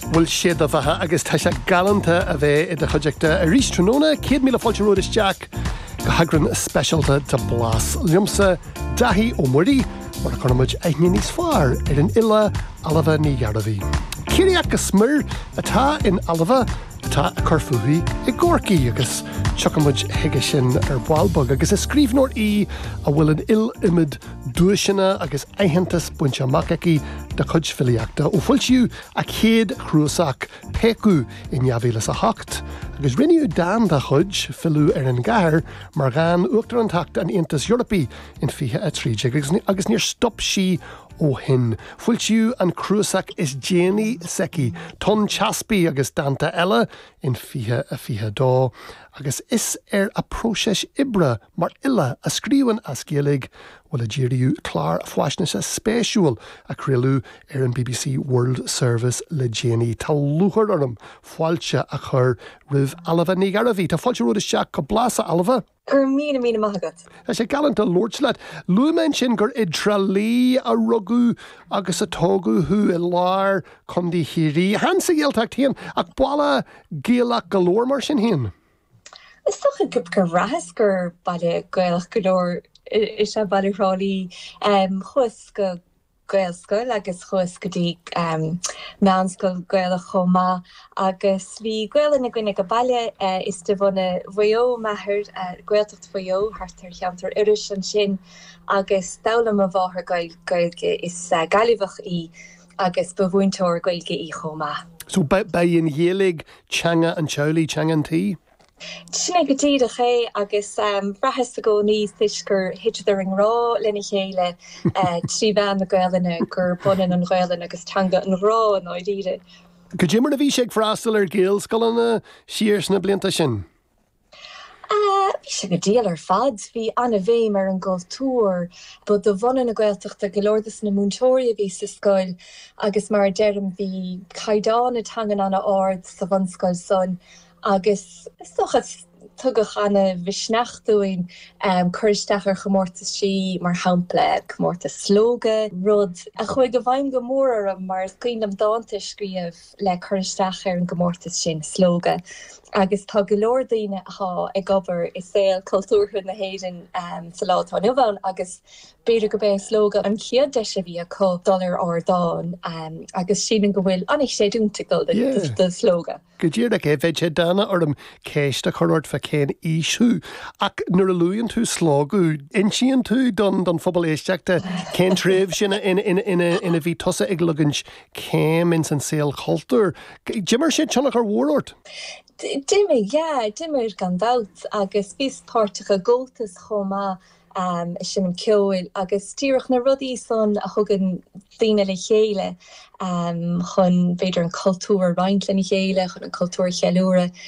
Bhfuil siad a bheithe agus tá sé galanta a bheith I de chuideachta a rís tróna 100,000 fáilte róid isteach go hagrann specialta de blas. Liomsa dathí ó muirí mar a chunamuid aithne níos fearr an ile alabha ní ghearbhí. Círiach go smir atá in alabha atá a corfuí I Gorky agus Chuckamuid heige sin bháilbog agus is scríbhnóir a bhfuil an imid dúiseanna agus aitheantas buinte macaí de chuid filiachta ó fuiltiú a chéad chrúsach peicú I 2008 agus rinneú dan de chuid fiú an gcathair mar gan uachtar an tacht an Aontas Eorpaí in 2030 agus níor stop sí ó hin. Fuiltiú an chrúsach is Janie Secchi, Ton Chaspi agus Danta Ella in 2022 agus is a próses ibre mar illa a scríban a scéalaigh bhfuil a ddíriú clár fhaisneasa spéisiúil a críalú an BBC World Service le Janie. Tá luchar orm fáilte a chur rih alabha ní garbhí. Tá fáilte ród isteach go blasa alabha? Míle maithagat. Tá sé galanta lordslaat. Luúmen sin gur idralí a rugú agus a tógu hu I lár chundí hirí. Hansa géaltacht hían ach bála géalach galór mar sin hían. Is toch een go rahas gur baile gaelach golóir is a baile rálaí chus go gaelscoil agus chus go dtí meánscoil gaelach chomá agus bhí gaelan na gcuine go baile is de bhna bhaio maithir gaeltacht bhaio hartar cheantar iris an sin agus dalam a bháthar gailge is galibhach agus bhúinteoir gailge chomá. So by in hélig teanga an teolaí teanga an tí? Sinna go dtíad a ché agus brahas a go níos tuis gur hiidir an rá lena chéile trí bhean na gaeilena gur bunan an ghaeilin agus teanga an rá an áidíre. Go Jimar na bhí sé freastal géal scolanna siars na blianta sin? Bhí sé go díal fad, bhí anna bhéim an gultúr, bud do bhanan na gaeltachta golóirdas na múntóirí bhí sa scoil agus mar deirm bhí caidáin na tangan anna ard sa bhanscoil son. Agus sochas tugach anna bhisneachúin chuirsteachar chomórtas sí mar hampla chomórtas slóga rud a chuig go bhaim go mór mar cuinnam dáanta scríamh le chuirsteachar an gomórtas sin slóga. Agus tá golóir daoine ag gobar is saoil cultúrtha na héidir sa látá nuamháin agus beidir go bé slóga an chiad de se bhí a $1 ordáin agus sin go bhfuil anig sé dúnta go de slóga. Go dtíir a bheith sé dana orm céiste chuirt fe cén ísú ach nuair a luúonn tú slágu insíonn tú don phobal éisteachta cén tréimh sinna ina bhí tosa ag lugans céim in san saoil cultúr. Jimar sé teannach ar mhórort? Dimmer gan dat agus vís páirrtacha ggótas chomá sin an ceil agus tíirech na rudí son a chugan daine le chéile chun beidir an cultúr reint le chéile chun an cultúr cheúre